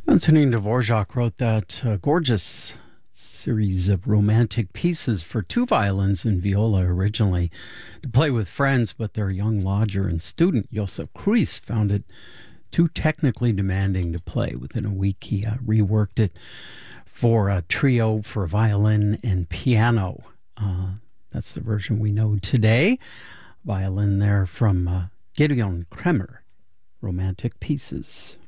Antonin Dvorak wrote that gorgeous series of romantic pieces for two violins and viola originally to play with friends, but their young lodger and student, Josef Kruis, found it too technically demanding to play. Within a week, he reworked it for a trio for violin and piano. That's the version we know today. Violin there from Gideon Kremer, Romantic Pieces.